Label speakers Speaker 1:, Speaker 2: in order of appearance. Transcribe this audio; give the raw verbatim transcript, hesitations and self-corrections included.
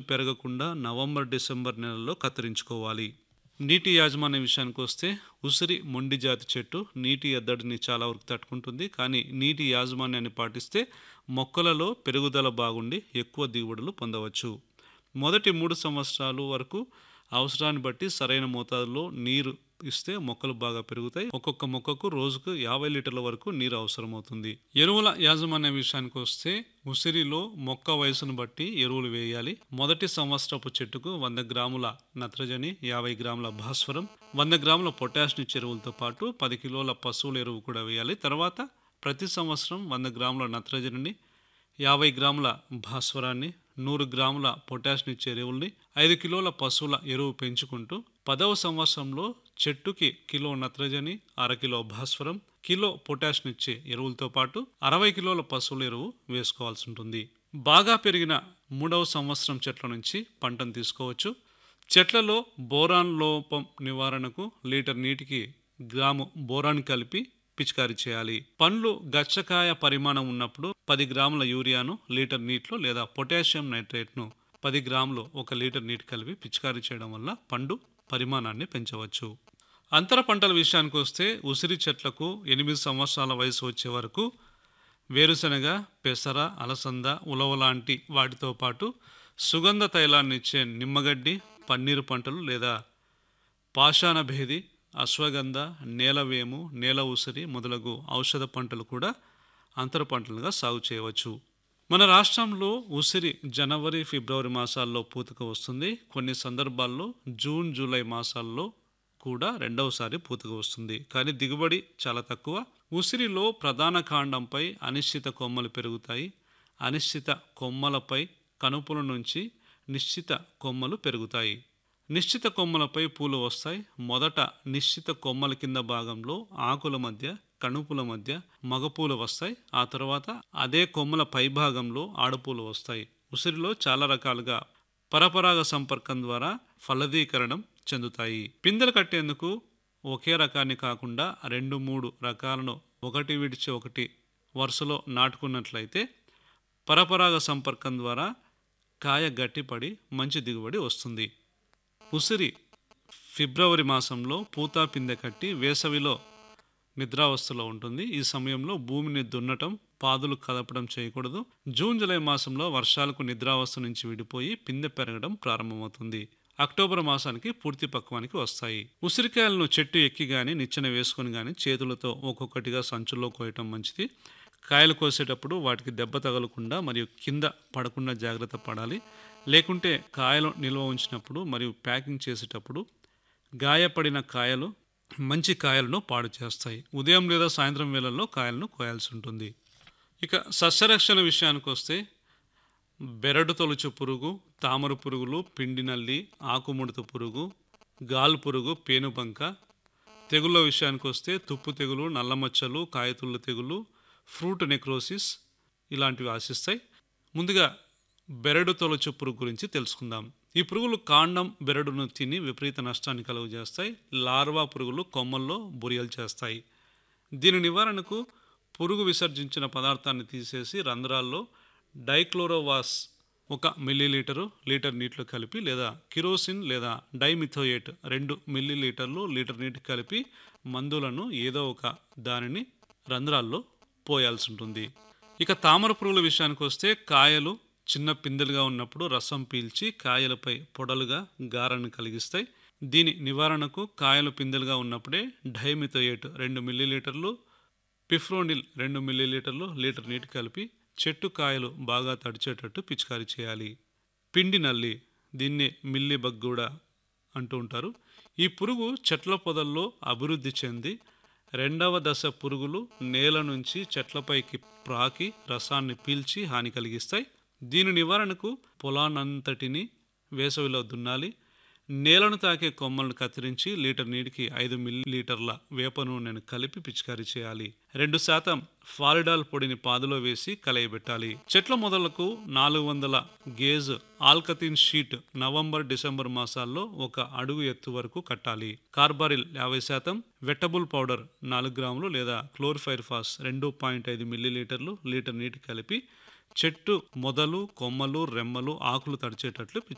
Speaker 1: పెరగకుండా November December నెలల్లో కత్తిరించుకోవాలి. నీటి యాజమాన్య విషయానికి వస్తే ఉసిరి మొండి జాతి చెట్టు నీటి ఎద్దడిని చాలా వరకు తట్టుకుంటుంది. కానీ నీటి యాజమాన్యాన్ని పాటిస్తే మొక్కలలో పెరుగుదల బాగుండి ఎక్కువ దిగుబడులు పొందవచ్చు. మొదటి మూడు సంవత్సరాలు వరకు అవసరాన్ని బట్టి సరైన మోతాదులో నీరు ఇస్తే మొక్కలు బాగా పెరుగుతాయి. ఒక్కొక్క మొక్కకు రోజుకు యాభై లీటర్ల వరకు నీరు అవసరమవుతుంది. ఎరువుల యాజమాన్య విషయానికి వస్తే ఉసిరిలో మొక్క వయసును బట్టి ఎరువులు వేయాలి. మొదటి సంవత్సరపు చెట్టుకు వంద గ్రాముల నత్రజని, యాభై గ్రాముల భాస్వరం, వంద గ్రాముల పొటాషియం ఎరువులతో పాటు పది కిలోల పశువుల ఎరువు కూడా వేయాలి. తర్వాత ప్రతి సంవత్సరం వంద గ్రాముల నత్రజనిని, యాభై గ్రాముల భాస్వరాన్ని, నూరు గ్రాముల పొటాషియం ఇచ్చే ఎరువుల్ని, ఐదు కిలోల పశువుల ఎరువు పెంచుకుంటూ పదవ సంవత్సరంలో చెట్టుకి కిలో నత్రజని, అర కిలో భాస్వరం, కిలో పొటాషియం ఇచ్చే ఎరువులతో పాటు అరవై కిలోల పశువుల ఎరువు వేసుకోవాల్సి ఉంటుంది. బాగా పెరిగిన మూడవ సంవత్సరం చెట్ల నుంచి పంటను తీసుకోవచ్చు. చెట్లలో బోరాన్ లోపం నివారణకు లీటర్ నీటికి గ్రాము బోరాన్ కలిపి పిచికారీ చేయాలి. పండ్లు గచ్చకాయ పరిమాణం ఉన్నప్పుడు పది గ్రాముల యూరియాను లీటర్ నీటిలో లేదా పొటాషియం నైట్రేట్ను పది గ్రాములు ఒక లీటర్ నీటి కలిపి పిచికారీ చేయడం వల్ల పండు పరిమాణాన్ని పెంచవచ్చు. అంతర పంటల విషయానికి వస్తే ఉసిరి చెట్లకు ఎనిమిది సంవత్సరాల వయసు వచ్చే వరకు వేరుశనగ, పెసర, అలసంద, ఉలవ లాంటి వాటితో పాటు సుగంధ తైలాన్ని ఇచ్చే నిమ్మగడ్డి, పన్నీరు పంటలు లేదా పాషాణ భేది, అశ్వగంధ, నేలవేము, నేల ఉసిరి మొదలగు ఔషధ పంటలు కూడా అంతర పంటలుగా సాగు చేయవచ్చు. మన రాష్ట్రంలో ఉసిరి జనవరి, ఫిబ్రవరి మాసాల్లో పూతకు వస్తుంది. కొన్ని సందర్భాల్లో జూన్, జూలై మాసాల్లో కూడా రెండవసారి పూతకు వస్తుంది. కానీ దిగుబడి చాలా తక్కువ. ఉసిరిలో ప్రధాన కాండంపై అనిశ్చిత కొమ్మలు పెరుగుతాయి. అనిశ్చిత కొమ్మలపై కనుపుల నుంచి నిశ్చిత కొమ్మలు పెరుగుతాయి. నిశ్చిత కొమ్మలపై పూలు వస్తాయి. మొదట నిశ్చిత కొమ్మల కింద భాగంలో ఆకుల మధ్య, కణుపుల మధ్య మగపూలు వస్తాయి. ఆ తర్వాత అదే కొమ్మల పై భాగంలో ఆడపూలు వస్తాయి. ఉసిరిలో చాలా రకాలుగా పరపరాగ సంపర్కం ద్వారా ఫలదీకరణం చెందుతాయి. పిందెలు కట్టేందుకు ఒకే రకాన్ని కాకుండా రెండు మూడు రకాలను ఒకటి విడిచి ఒకటి వరుసలో నాటుకున్నట్లయితే పరపరాగ సంపర్కం ద్వారా కాయ గట్టిపడి మంచి దిగుబడి వస్తుంది. ఉసిరి ఫిబ్రవరి మాసంలో పూత పిందె కట్టి వేసవిలో నిద్రావస్థలో ఉంటుంది. ఈ సమయంలో భూమిని దున్నటం, పాదులు కదపడం చేయకూడదు. జూన్, జూలై మాసంలో వర్షాలకు నిద్రావస్థ నుంచి విడిపోయి పిందె పెరగడం ప్రారంభమవుతుంది. అక్టోబర్ మాసానికి పూర్తి పక్వానికి వస్తాయి. ఉసిరికాయలను చెట్టు ఎక్కి కానీ నిచ్చెన వేసుకొని కానీ చేతులతో ఒక్కొక్కటిగా సంచుల్లో కోయటం మంచిది. కాయలు కోసేటప్పుడు వాటికి దెబ్బ తగలకుండా మరియు కింద పడకుండా జాగ్రత్త పడాలి. లేకుంటే కాయలు నిల్వ ఉంచినప్పుడు మరియు ప్యాకింగ్ చేసేటప్పుడు గాయపడిన కాయలు మంచి కాయలను పాడు చేస్తాయి. ఉదయం లేదా సాయంత్రం వేళల్లో కాయలను కోయాల్సి ఉంటుంది. ఇక సస్యరక్షణ విషయానికి వస్తే బెరడు తొలుచు పురుగు, తామర పురుగులు, పిండి నల్లి, ఆకుముడత పురుగు, గాల్ పురుగు, పేనుబంక. తెగుళ్ళ విషయానికి వస్తే తుప్పు తెగులు, నల్లమచ్చలు, కాయతుళ్ళ తెగులు, ఫ్రూట్ నెక్రోసిస్ ఇలాంటివి ఆశిస్తాయి. ముందుగా బెరడు తొలచు పురుగు గురించి తెలుసుకుందాం. ఈ పురుగులు కాండం బెరడును తిని విపరీత నష్టాన్ని కలుగు చేస్తాయి. లార్వా పురుగులు కొమ్మల్లో బొరియలు చేస్తాయి. దీని నివారణకు పురుగు విసర్జించిన పదార్థాన్ని తీసేసి రంధ్రాల్లో డైక్లోరోవాస్ ఒక మిల్లీలీటరు లీటర్ నీటిలో కలిపి లేదా కిరోసిన్ లేదా డైమిథోయేట్ రెండు మిల్లీలీటర్లు లీటర్ నీటి కలిపి మందులను ఏదో ఒక దానిని రంధ్రాల్లో పోయాల్సి ఉంటుంది. ఇక తామర పురుగుల విషయానికి వస్తే కాయలు చిన్న పిందెలుగా ఉన్నప్పుడు రసం పీల్చి కాయలపై పొడలుగా గారాన్ని కలిగిస్తాయి. దీని నివారణకు కాయలు పిందెలుగా ఉన్నప్పుడే డైమిథోయేట్ రెండు మిల్లీలీటర్లు, పిఫ్రోనిల్ రెండు మిల్లీలీటర్లు లీటర్ నీటి కలిపి చెట్టు కాయలు బాగా తడిచేటట్టు పిచికారీ చేయాలి. పిండి నల్లి, దీన్ని మిల్లీ బగ్ కూడా అంటూ ఉంటారు. ఈ పురుగు చెట్ల పొదల్లో అభివృద్ధి చెంది రెండవ దశ పురుగులు నేల నుంచి చెట్లపైకి ప్రాకి రసాన్ని పీల్చి హాని కలిగిస్తాయి. దీని నివారణకు పొలానంతటిని వేసవిలో దున్నాలి. నేలను తాకే కొమ్మలను కత్తిరించి లీటర్ నీటికి ఐదు మిల్లీలీటర్ల వేప నూనెను కలిపి పిచికారీ చేయాలి. రెండు శాతం ఫాలిడాల్ పొడిని పాదులో వేసి కలయబెట్టాలి. చెట్ల మొదలకు నాలుగు వందల గేజ్ ఆల్కతిన్ షీట్ నవంబర్, డిసెంబర్ మాసాల్లో ఒక అడుగు ఎత్తు వరకు కట్టాలి. కార్బారిల్ యాభై శాతం, వెట్టబుల్ పౌడర్ నాలుగు గ్రాములు లేదా క్లోరిఫైర్ఫాస్ రెండు పాయింట్ ఐదు మిల్లీలీటర్లు లీటర్ నీటి కలిపి చెట్టు మొదలు, కొమ్మలు, రెమ్మలు, ఆకులు తడిచేటట్లు